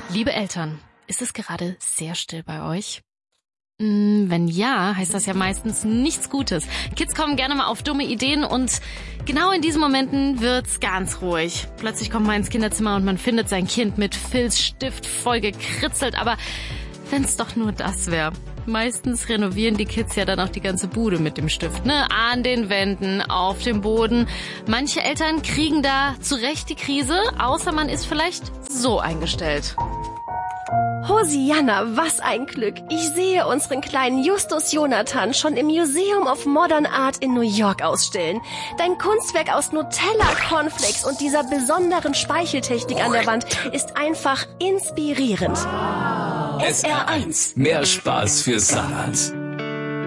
Liebe Eltern, ist es gerade sehr still bei euch? Wenn ja, heißt das ja meistens nichts Gutes. Kids kommen gerne mal auf dumme Ideen und genau in diesen Momenten wird's ganz ruhig. Plötzlich kommt man ins Kinderzimmer und man findet sein Kind mit Filzstift voll gekritzelt, aber wenn's doch nur das wäre. Meistens renovieren die Kids ja dann auch die ganze Bude mit dem Stift, ne? An den Wänden, auf dem Boden. Manche Eltern kriegen da zurecht die Krise, außer man ist vielleicht so eingestellt. Hosianna, was ein Glück. Ich sehe unseren kleinen Justus Jonathan schon im Museum of Modern Art in New York ausstellen. Dein Kunstwerk aus Nutella, Cornflakes und dieser besonderen Speicheltechnik an der Wand ist einfach inspirierend. SR1, mehr Spaß für Saarland.